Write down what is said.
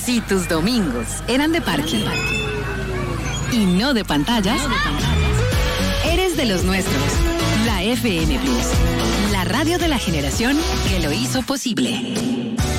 Si tus domingos eran de parque y no de pantallas, eres de los nuestros. La FM Plus, la radio de la generación que lo hizo posible.